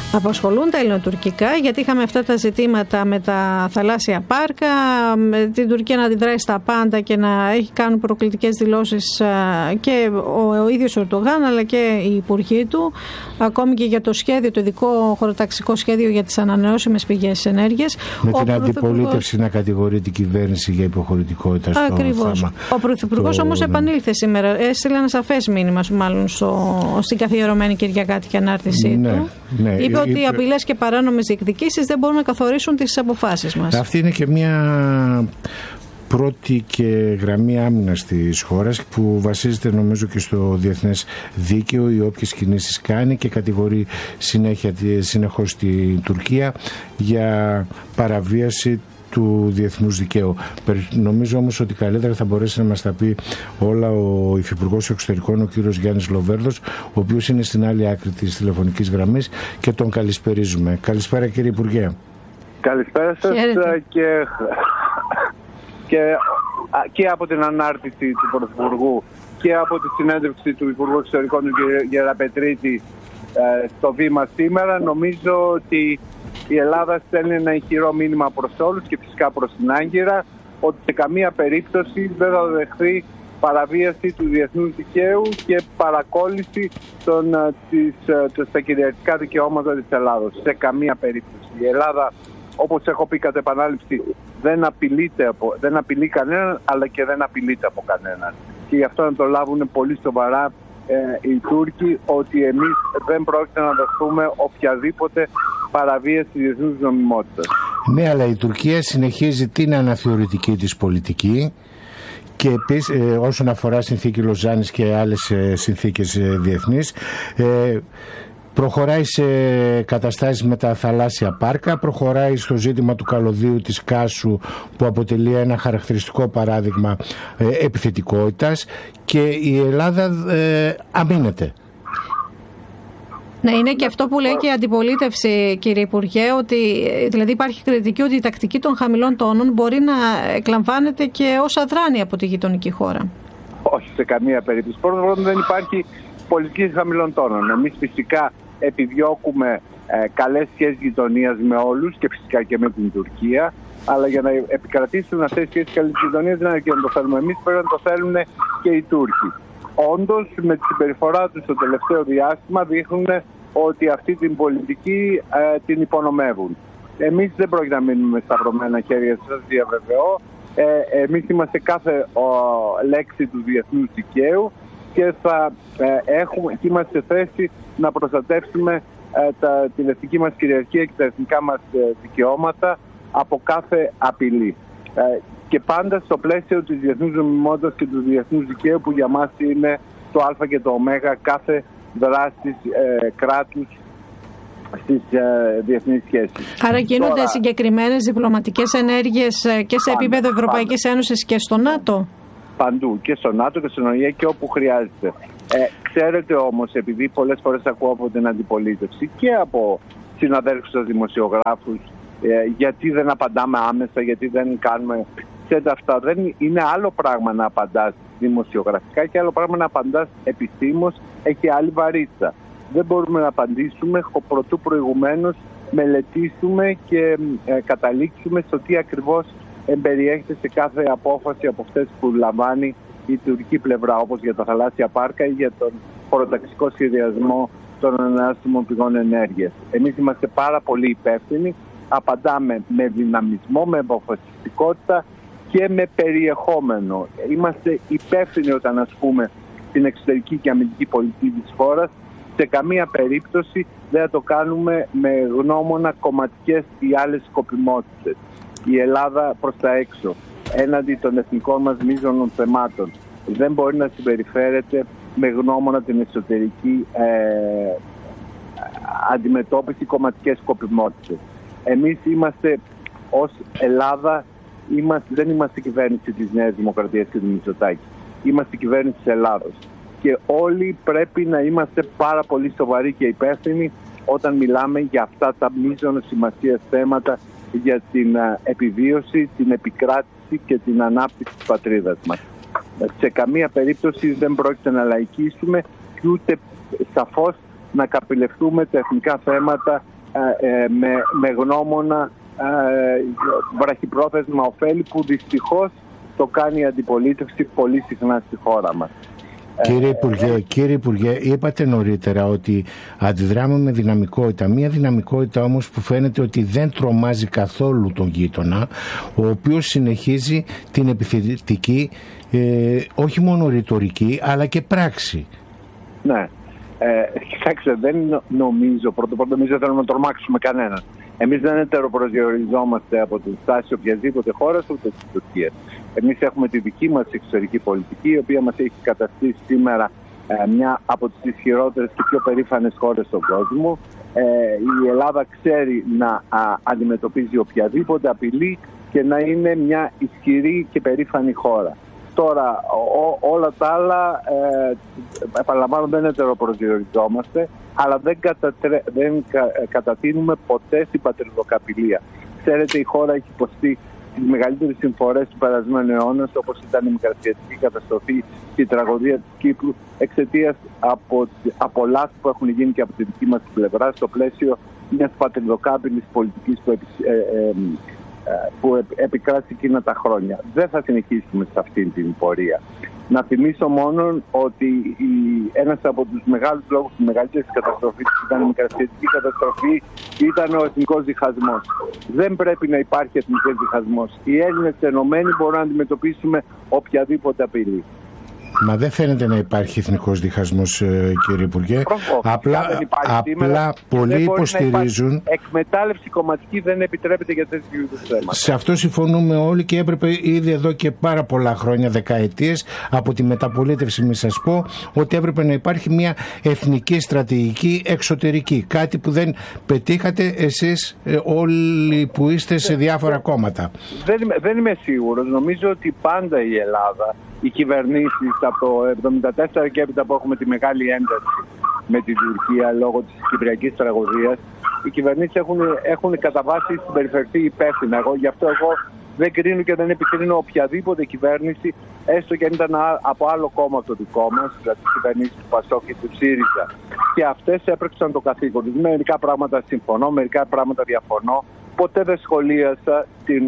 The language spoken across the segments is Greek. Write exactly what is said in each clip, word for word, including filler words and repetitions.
απασχολούν τα ελληνοτουρκικά, γιατί είχαμε αυτά τα ζητήματα με τα θαλάσσια πάρκα, με την Τουρκία να αντιδράει στα πάντα και να έχει κάνουν προκλητικές δηλώσεις και ο, ο ίδιος ο Ερντογάν αλλά και οι υπουργοί του, ακόμη και για το σχέδιο, το ειδικό χωροταξικό σχέδιο για τις ανανεώσιμες πηγές ενέργειας. Με την αντιπολίτευση να κατηγορεί την κυβέρνηση για υποχωρητικότητα στο Ακριβώς. θέμα. Ο Πρωθυπουργός το... όμως επανήλθε σήμερα, έστειλε ένα σαφές μήνυμα μάλλον στο, στην καθιερωμένη κυριακάτικη ανάρτησή ναι, του. Ναι, είπε είπε... ότι οι απειλές και παράνομες διεκδικήσεις δεν μπορούν να καθορίσουν τις αποφάσεις μας. Αυτή είναι και μια πρώτη και γραμμή άμυνας της χώρας που βασίζεται νομίζω και στο διεθνές δίκαιο, οι όποιες κινήσεις κάνει, και κατηγορεί συνέχεια, συνεχώς την Τουρκία για παραβίαση του διεθνούς δικαίου. Νομίζω όμως ότι καλύτερα θα μπορέσει να μας τα πει όλα ο Υφυπουργός Εξωτερικών, ο κύριος Γιάννης Λοβέρδος, ο οποίος είναι στην άλλη άκρη της τηλεφωνικής γραμμής και τον καλησπερίζουμε. Καλησπέρα κύριε Υπουργέ. Καλησπέρα σας και, και, και από την ανάρτηση του Πρωθυπουργού και από τη συνέντευξη του Υπουργού Εξωτερικών του κ. Γεραπετρίτη στο Βήμα σήμερα. Νομίζω ότι η Ελλάδα στέλνει ένα ηχηρό μήνυμα προς όλους και φυσικά προς την Άγκυρα, ότι σε καμία περίπτωση δεν θα δεχθεί παραβίαση του διεθνούς δικαίου και παρακόλληση των, της, στα κυριαρχικά δικαιώματα της Ελλάδος. Σε καμία περίπτωση. Η Ελλάδα, όπως έχω πει κατ' επανάληψη, δεν, από, δεν απειλεί κανέναν, αλλά και δεν απειλείται από κανέναν. Και γι' αυτό να το λάβουν πολύ σοβαρά ε, οι Τούρκοι, ότι εμείς δεν πρόκειται να δεχθούμε οποιαδήποτε παραβίαση της διεθνούς νομιμότητας. Ναι, αλλά η Τουρκία συνεχίζει την αναθεωρητική της πολιτική και επίσης ε, όσον αφορά συνθήκη Λοζάνης και άλλες ε, συνθήκες ε, διεθνείς, ε, προχωράει σε καταστάσεις με τα θαλάσσια πάρκα, προχωράει στο ζήτημα του καλωδίου της Κάσου που αποτελεί ένα χαρακτηριστικό παράδειγμα ε, επιθετικότητας, και η Ελλάδα ε, αμήνεται. Ναι, είναι και αυτό που λέει και η αντιπολίτευση, κύριε Υπουργέ, ότι δηλαδή υπάρχει κριτική ότι η τακτική των χαμηλών τόνων μπορεί να εκλαμβάνεται και ως αδράνεια από τη γειτονική χώρα. Όχι, σε καμία περίπτωση. Πρώτον, δεν υπάρχει πολιτική χαμηλών τόνων. Εμείς φυσικά επιδιώκουμε ε, καλές σχέσεις γειτονίας με όλους και φυσικά και με την Τουρκία. Αλλά για να επικρατήσουν αυτές τις σχέσεις καλής γειτονίας δεν είναι και να το θέλουμε εμείς, πρέπει να το θέλουν και οι Τούρκοι. Όντως, με τη συμπεριφορά τους στο τελευταίο διάστημα δείχνουν ότι αυτή την πολιτική ε, την υπονομεύουν. Εμείς δεν πρόκειται να μείνουμε με σταυρωμένα χέρια, σας διαβεβαιώ. Ε, εμείς είμαστε κάθε ο, λέξη του διεθνούς δικαίου και θα ε, έχουμε, και είμαστε σε θέση να προστατεύσουμε ε, τα, την εθνική μας κυριαρχία και τα εθνικά μας ε, δικαιώματα από κάθε απειλή. Ε, και πάντα στο πλαίσιο της διεθνούς νομιμότητας και του διεθνούς δικαίου, που για μας είναι το α και το ω κάθε δράσης ε, κράτους στις ε, διεθνείς σχέσεις. Άρα γίνονται Τώρα, συγκεκριμένες διπλωματικές ενέργειες και σε πάντα, επίπεδο Ευρωπαϊκής πάντα. Ένωσης και στο ΝΑΤΟ. Παντού, και στο ΝΑΤΟ και στον Ο Ε Ε και όπου χρειάζεται. Ε, ξέρετε όμως, επειδή πολλές φορές ακούω από την αντιπολίτευση και από συναδέλφους σας δημοσιογράφους, ε, γιατί δεν απαντάμε άμεσα, γιατί δεν κάνουμε... Αυτά δεν είναι άλλο πράγμα να απαντάς δημοσιογραφικά και άλλο πράγμα να απαντάς επισήμως, έχει άλλη βαρύτητα. Δεν μπορούμε να απαντήσουμε προτού προηγουμένως μελετήσουμε και ε, καταλήξουμε στο τι ακριβώς εμπεριέχεται σε κάθε απόφαση από αυτές που λαμβάνει η τουρκική πλευρά, όπως για τα θαλάσσια πάρκα ή για τον χωροταξικό σχεδιασμό των ανανεώσιμων πηγών ενέργειας. Εμείς είμαστε πάρα πολύ υπεύθυνοι, απαντάμε με δυναμισμό, με αποφασιστικότητα και με περιεχόμενο. Είμαστε υπεύθυνοι όταν ασκούμε την εξωτερική και αμυντική πολιτική της χώρας. Σε καμία περίπτωση δεν θα το κάνουμε με γνώμονα κομματικές ή άλλες σκοπιμότητες. Η Ελλάδα προς τα έξω, έναντι των εθνικών μας μείζωνων θεμάτων, δεν μπορεί να συμπεριφέρεται με γνώμονα την εσωτερική ε, αντιμετώπιση κομματικές σκοπιμότητες. Εμείς είμαστε ως Ελλάδα, είμαστε, δεν είμαστε κυβέρνηση της Νέας Δημοκρατίας και του Μητσοτάκη. Είμαστε κυβέρνηση της Ελλάδος. Και όλοι πρέπει να είμαστε πάρα πολύ σοβαροί και υπεύθυνοι όταν μιλάμε για αυτά τα μείζωνα σημασίας θέματα για την επιβίωση, την επικράτηση και την ανάπτυξη της πατρίδας μας. Σε καμία περίπτωση δεν πρόκειται να λαϊκίσουμε και ούτε σαφώς να καπηλευτούμε τα εθνικά θέματα ε, με, με γνώμονα ε, βραχυπρόθεσμα ωφέλη που δυστυχώς το κάνει η αντιπολίτευση πολύ συχνά στη χώρα μας. Κύριε Υπουργέ, κύριε Υπουργέ, είπατε νωρίτερα ότι αντιδράμε με δυναμικότητα. Μία δυναμικότητα όμως που φαίνεται ότι δεν τρομάζει καθόλου τον γείτονα, ο οποίος συνεχίζει την επιθετική, ε, όχι μόνο ρητορική, αλλά και πράξη. Ναι. Ε, κοιτάξτε, δεν νομίζω, πρώτο πρώτο νομίζω δεν θέλουμε να τρομάξουμε κανέναν. Εμείς δεν ετεροπροσδιοριζόμαστε από τη στάση οποιασδήποτε χώρας ούτε της Τουρκίας. Εμείς έχουμε τη δική μας εξωτερική πολιτική, η οποία μας έχει καταστήσει σήμερα ε, μια από τις ισχυρότερες και πιο περήφανες χώρες στον κόσμο. Ε, η Ελλάδα ξέρει να α, αντιμετωπίζει οποιαδήποτε απειλή και να είναι μια ισχυρή και περήφανη χώρα. Τώρα, ό, όλα τα άλλα, ε, επαναλαμβάνω, δεν ετεροπροσδιοριζόμαστε, αλλά δεν, κατατρέ, δεν κα, κατατείνουμε ποτέ στην πατριδοκαπηλεία. Ξέρετε, η χώρα έχει υποστεί τις μεγαλύτερες συμφορές του περασμένου αιώνα, όπως ήταν η μικρασιατική καταστροφή και η τραγωδία της Κύπρου, εξαιτίας από, από λάθη που έχουν γίνει και από τη δική μας πλευρά στο πλαίσιο μιας πατριδοκάπηλης πολιτικής που, ε, ε, που επικράτησε εκείνα τα χρόνια. Δεν θα συνεχίσουμε σε αυτή την πορεία. Να θυμίσω μόνο ότι η, ένας από τους μεγάλους λόγους της μεγαλύτερης καταστροφής που ήταν η μικρασιατική καταστροφή ήταν ο εθνικός διχασμός. Δεν πρέπει να υπάρχει εθνικός διχασμός. Οι Έλληνες ενωμένοι μπορούν να αντιμετωπίσουμε οποιαδήποτε απειλή. Μα δεν φαίνεται να υπάρχει εθνικός διχασμός, κύριε Υπουργέ. Απλά, απλά πολλοί υποστηρίζουν. Εκμετάλλευση κομματική δεν επιτρέπεται για τέτοιου είδους θέματα. Σε αυτό συμφωνούμε όλοι και έπρεπε ήδη εδώ και πάρα πολλά χρόνια, δεκαετίες, από τη μεταπολίτευση, μη σας πω, ότι έπρεπε να υπάρχει μια εθνική στρατηγική εξωτερική. Κάτι που δεν πετύχατε εσείς όλοι που είστε σε διάφορα κόμματα. Δεν, δεν είμαι σίγουρος. Νομίζω ότι πάντα η Ελλάδα, οι κυβερνήσεις από το εβδομήντα τέσσερα και έπειτα που έχουμε τη μεγάλη ένταση με την Τουρκία λόγω της κυπριακής τραγωδίας, οι κυβερνήσεις έχουν, έχουν κατά βάση συμπεριφερθεί υπεύθυνα. Εγώ, γι' αυτό εγώ δεν κρίνω και δεν επικρίνω οποιαδήποτε κυβέρνηση, έστω και αν ήταν από άλλο κόμμα από το δικό μας, δηλαδή τις κυβερνήσεις του ΠΑΣΟΚ και του ΣΥΡΙΖΑ. Και αυτές έπρεξαν το καθήκον τους. Μερικά πράγματα συμφωνώ, μερικά πράγματα διαφωνώ. Ποτέ δεν σχολίασα την...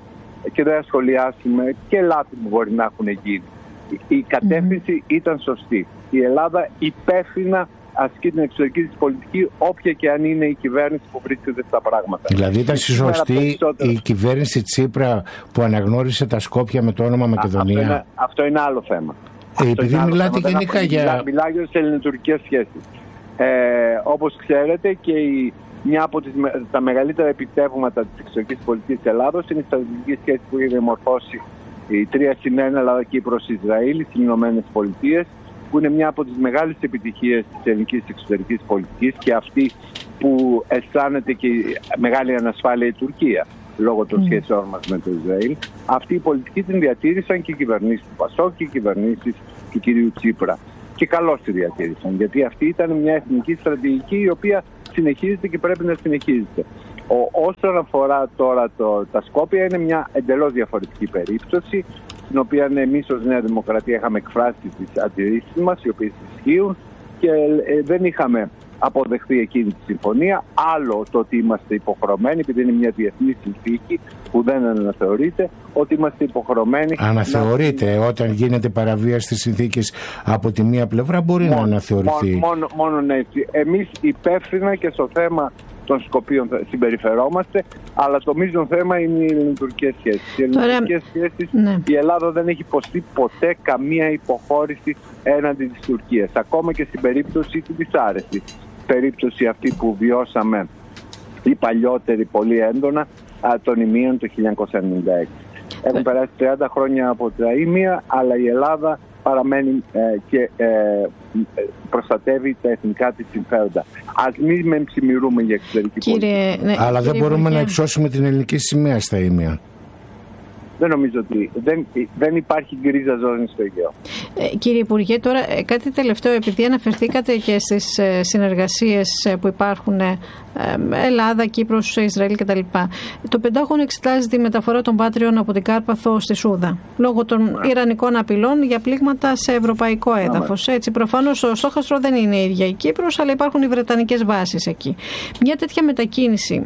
και δεν ασχολιάσουμε και λάθη που μπορεί να έχουν γίνει. Η κατεύθυνση mm. ήταν σωστή. Η Ελλάδα υπεύθυνα ασκεί την εξωτερική της πολιτική, όποια και αν είναι η κυβέρνηση που βρίσκεται στα πράγματα. Δηλαδή ήταν σωστή η κυβέρνηση Τσίπρα που αναγνώρισε τα Σκόπια με το όνομα Μακεδονία. Αυτό είναι, αυτό είναι άλλο θέμα. Ε, επειδή μιλάτε θέμα. γενικά Δεν για... Μιλά, μιλάω για τις ελληνοτουρκικές σχέσεις. Ε, όπως ξέρετε, και η μια από τις, τα μεγαλύτερα επιτεύγματα της εξωτερικής πολιτικής της Ελλάδος είναι η στρατηγική σχέση που έχει διαμορφώσει η τρία συν ένα Ελλάδα, Κύπρος, Ισραήλ στις Ηνωμένες Πολιτείες, που είναι μια από τις μεγάλες επιτυχίες της ελληνικής εξωτερικής πολιτικής και αυτή που αισθάνεται και μεγάλη ανασφάλεια η Τουρκία λόγω των mm. σχέσεων μας με το Ισραήλ. Αυτή η πολιτική την διατήρησαν και οι κυβερνήσεις του ΠΑΣΟΚ και οι κυβερνήσεις του κυρίου Τσίπρα. Και καλώς τη διατήρησαν, γιατί αυτή ήταν μια εθνική στρατηγική η οποία συνεχίζεται και πρέπει να συνεχίζεται. Ο, όσον αφορά τώρα το, τα Σκόπια, είναι μια εντελώς διαφορετική περίπτωση, στην οποία εμείς ως Νέα Δημοκρατία είχαμε εκφράσει τις αντιρρήσεις μας, οι οποίες ισχύουν, και ε, δεν είχαμε αποδεχθεί εκείνη τη συμφωνία. Άλλο το ότι είμαστε υποχρεωμένοι, επειδή είναι μια διεθνή συνθήκη που δεν αναθεωρείται, ότι είμαστε υποχρεωμένοι. Αναθεωρείται να... όταν γίνεται παραβίαση της συνθήκης από τη μία πλευρά, μπορεί μόνο, να αναθεωρηθεί. Μόνο, μόνο, μόνο έτσι. Εμείς υπεύθυνα και στο θέμα των Σκοπίων συμπεριφερόμαστε, αλλά το μείζον θέμα είναι οι ελληνοτουρκικές σχέσεις. Οι ελληνοτουρκικές σχέσεις, ναι. Η Ελλάδα δεν έχει υποστεί ποτέ καμία υποχώρηση έναντι της Τουρκίας, ακόμα και στην περίπτωση του δυσάρεστη. Περίπτωση αυτή που βιώσαμε η παλιότερη πολύ έντονα των ημείων το χίλια εννιακόσια ενενήντα έξι. Έχουν περάσει τριάντα χρόνια από τα ημεία, αλλά η Ελλάδα παραμένει ε, και ε, προστατεύει τα εθνικά της συμφέροντα. Ας μην με ψημιρούμε για εξωτερική κύριε, πολιτική. Ναι, αλλά κύριε δεν μπορούμε Υπουργέ. να υψώσουμε την ελληνική σημαία στα ημεία. Δεν νομίζω ότι δεν, δεν υπάρχει γκρίζα ζώνη στο Αιγαίο. Ε, κύριε Υπουργέ, τώρα κάτι τελευταίο, επειδή αναφερθήκατε και στις συνεργασίες που υπάρχουν ε, Ελλάδα, Κύπρος, Ισραήλ κτλ. Το Πεντάγωνο εξετάζει τη μεταφορά των Πάτριων από την Κάρπαθο στη Σούδα, λόγω των yeah. Ιρανικών απειλών για πλήγματα σε ευρωπαϊκό έδαφος. Yeah. Έτσι, προφανώς ο στόχαστρο δεν είναι η ίδια η Κύπρος, αλλά υπάρχουν οι βρετανικές βάσεις εκεί. Μια τέτοια μετακίνηση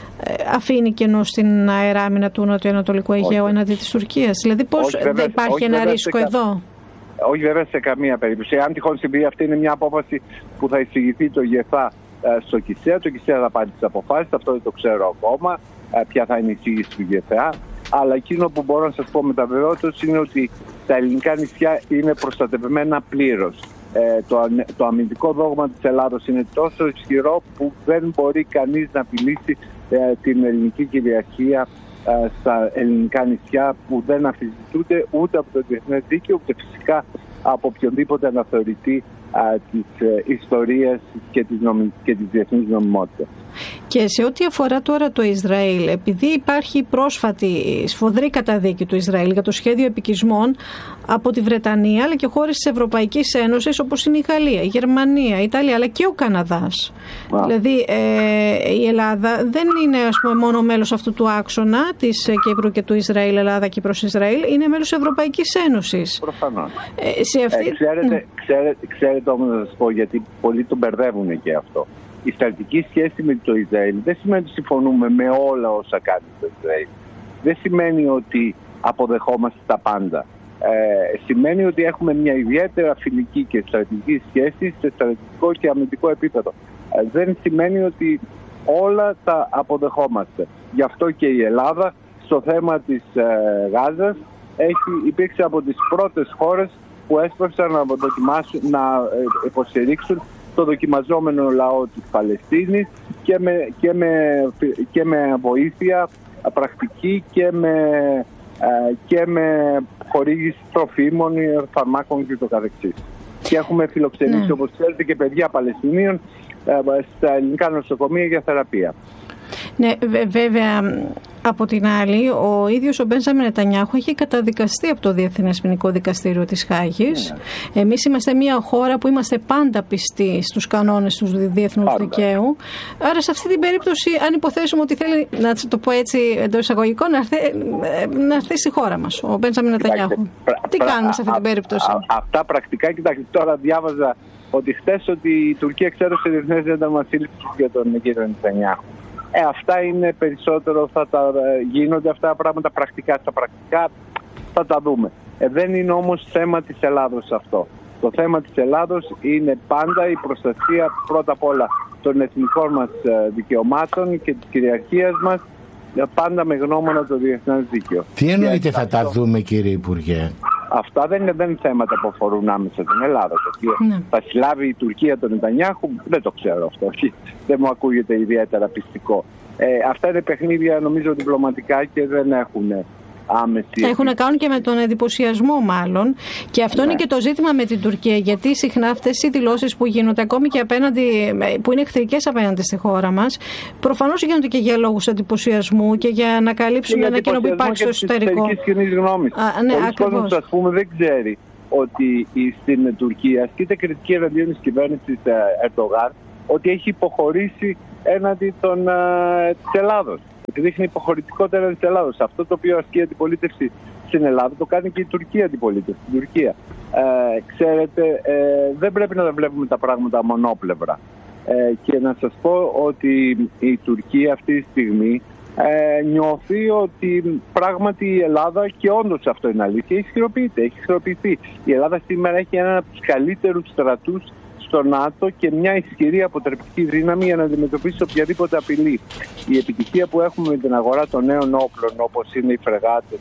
αφήνει κενό στην αεράμινα του Νοτιοανατολικού Αιγαίου εναντί της Τουρκίας? Δηλαδή πώς όχι, δεν υπάρχει όχι, ένα ρίσκο κα... εδώ? Όχι βέβαια σε καμία περίπτωση. Αν τυχόν συμβεί, αυτή είναι μια απόφαση που θα εισηγηθεί το ΓΕΘΑ στο ΚΙΣΕΑ. Το ΚΙΣΕΑ θα πάρει τις αποφάσεις, αυτό δεν το ξέρω ακόμα, ποια θα είναι η εισήγηση του ΓΕΘΑ. Αλλά εκείνο που μπορώ να σας πω με τα βεβαιότητας είναι ότι τα ελληνικά νησιά είναι προστατευμένα πλήρως. Ε, το, το αμυντικό δόγμα της Ελλάδος είναι τόσο ισχυρό που δεν μπορεί κανείς να απειλήσει ε, την ελληνική κυριαρχία ε, στα ελληνικά νησιά, που δεν αμφισβητούνται ούτε από το διεθνές δίκαιο, ούτε φυσικά από οποιονδήποτε αναθεωρητή ε, της ε, ιστορίας και της, νομι... και της διεθνής νομιμότητας. Και σε ό,τι αφορά τώρα το Ισραήλ, επειδή υπάρχει πρόσφατη σφοδρή καταδίκη του Ισραήλ για το σχέδιο επικισμών από τη Βρετανία, αλλά και χώρες της Ευρωπαϊκής Ένωσης όπως είναι η Γαλλία, η Γερμανία, η Ιταλία, αλλά και ο Καναδάς. Ah. Δηλαδή ε, η Ελλάδα δεν είναι, ας πούμε, μόνο μέλος αυτού του άξονα της Κύπρου και του Ισραήλ, Ελλάδα, Κύπρος, Ισραήλ, είναι μέλος της Ευρωπαϊκής Ένωσης. Προφανώς. Ε, σε αυτή... ε, ξέρετε, ναι. ξέρετε, ξέρετε όμως να σας πω, γιατί πολλοί τον μπερδεύουν και αυτό. Η στρατηγική σχέση με το Ισραήλ δεν σημαίνει ότι συμφωνούμε με όλα όσα κάνει το Ισραήλ. Δεν σημαίνει ότι αποδεχόμαστε τα πάντα. Ε, σημαίνει ότι έχουμε μια ιδιαίτερα φιλική και στρατηγική σχέση σε στρατηγικό και αμυντικό επίπεδο. Ε, δεν σημαίνει ότι όλα τα αποδεχόμαστε. Γι' αυτό και η Ελλάδα στο θέμα της ε, Γάζας έχει, υπήρξε από τις πρώτες χώρες που έσπευσαν να, να ε, υποστηρίξουν το δοκιμαζόμενο λαό της Παλαιστίνης και με, και με, και με βοήθεια πρακτική και με, και με χορήγηση τροφίμων, φαρμάκων και το καθεξής. Και έχουμε φιλοξενήσει, ναι. όπως ξέρετε, και παιδιά Παλαιστινίων στα ελληνικά νοσοκομεία για θεραπεία. Ναι, βέβαια, από την άλλη, ο ίδιος ο Μπέντζαμιν Νετανιάχου έχει καταδικαστεί από το Διεθνές Ποινικό Δικαστήριο της Χάγης. Yeah. Εμείς είμαστε μια χώρα που είμαστε πάντα πιστοί στους κανόνες του διεθνούς πάντα. δικαίου. Άρα, σε αυτή την περίπτωση, αν υποθέσουμε ότι θέλει, να το πω έτσι εντός εισαγωγικών, να έρθει, να έρθει στη χώρα μας ο Μπέντζαμιν Νετανιάχου. Τι πρα, κάνουμε σε αυτή την περίπτωση? Α, α, αυτά πρακτικά, κοιτάξτε, τώρα διάβαζα ότι χθες ότι η Τουρκία εξέδωσε διεθνές ένταλμα σύλληψης για τον κύριο Νετανιάχου. Ε, αυτά είναι περισσότερο, θα τα γίνονται αυτά τα πράγματα πρακτικά. Στα πρακτικά θα τα δούμε. Ε, δεν είναι όμως θέμα της Ελλάδος αυτό. Το θέμα της Ελλάδος είναι πάντα η προστασία πρώτα απ' όλα των εθνικών μας δικαιωμάτων και της κυριαρχίας μας, πάντα με γνώμονα το διεθνές δίκαιο. Τι εννοείται θα τα δούμε, κύριε Υπουργέ? Αυτά δεν είναι, δεν είναι θέματα που αφορούν άμεσα την Ελλάδα. Ναι. Θα συλλάβει η Τουρκία τον Νετανιάχου, δεν το ξέρω αυτό. Δεν μου ακούγεται ιδιαίτερα πιστικό. Ε, αυτά είναι παιχνίδια, νομίζω, διπλωματικά και δεν έχουν άμεση. Έχουν να κάνουν και με τον εντυπωσιασμό, μάλλον. Και αυτό ναι. είναι και το ζήτημα με την Τουρκία. Γιατί συχνά αυτές οι δηλώσεις που γίνονται, ακόμη και απέναντι, που είναι εχθρικές απέναντι στη χώρα μας, προφανώς γίνονται και για λόγους εντυπωσιασμού και για να καλύψουν ένα κενό που υπάρχει στο εσωτερικό. Και της κοινής γνώμης. Ναι, Πολλοί κόσμος, ας πούμε, δεν ξέρει ότι στην Τουρκία ασκείται κριτική εναντίον της κυβέρνησης Ερντογάν, ότι έχει υποχωρήσει έναντι των, ε, της Ελλάδος. Ότι δείχνει υποχωρητικότερα της Ελλάδος. Αυτό το οποίο ασκεί αντιπολίτευση στην Ελλάδα το κάνει και η Τουρκία αντιπολίτευση. Στην Τουρκία. Ε, ξέρετε, ε, δεν πρέπει να βλέπουμε τα πράγματα μονόπλευρα. Ε, και να σας πω ότι η Τουρκία αυτή τη στιγμή ε, νιώθει ότι πράγματι η Ελλάδα, και όντως αυτό είναι αλήθεια, έχει ισχυροποιηθεί. Έχει ισχυροποιηθεί. Η Ελλάδα σήμερα έχει έναν από τους καλύτερους στρατούς στο ΝΑΤΟ και μια ισχυρή αποτρεπτική δύναμη για να αντιμετωπίσει οποιαδήποτε απειλή. Η επιτυχία που έχουμε με την αγορά των νέων όπλων, όπως είναι οι φρεγάτες,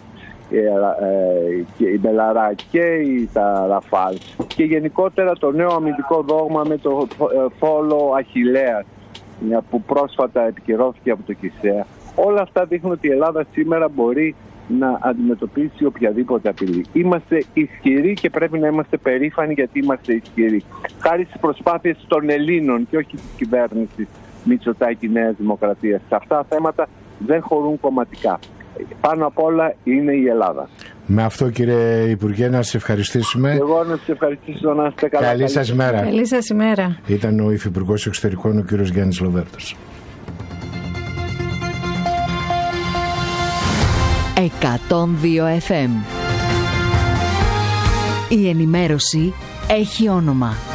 η Μπελαρά και η τα Ραφάλ, και γενικότερα το νέο αμυντικό δόγμα με το φόλο Αχιλλέας που πρόσφατα επικυρώθηκε από το ΚΙΣΕΑ, όλα αυτά δείχνουν ότι η Ελλάδα σήμερα μπορεί να αντιμετωπίσει οποιαδήποτε απειλή. Είμαστε ισχυροί και πρέπει να είμαστε περήφανοι γιατί είμαστε ισχυροί. Χάρη στις προσπάθειες των Ελλήνων και όχι της κυβέρνησης Μητσοτάκη Νέας Δημοκρατίας. Σε αυτά τα θέματα δεν χωρούν κομματικά. πάνω απ' όλα είναι η Ελλάδα. Με αυτό, κύριε Υπουργέ, να σας ευχαριστήσουμε. Εγώ να σας ευχαριστήσω, να είστε καλά. Καλή σας μέρα. Καλή σας ημέρα. Ήταν ο Υφυπουργός Εξωτερικών, ο κύριος Γιάννης Λοβέρδος. εκατόν δύο εφ εμ. Η ενημέρωση έχει όνομα.